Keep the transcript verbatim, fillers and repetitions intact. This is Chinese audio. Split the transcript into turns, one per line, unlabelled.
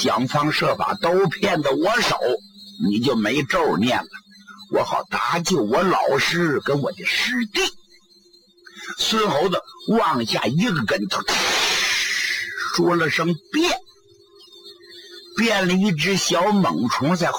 想方设法都骗到我手，你就没咒念了，我好搭救我老师跟我的师弟。孙猴子往下一个跟头，说了声变，变了一只小猛虫在后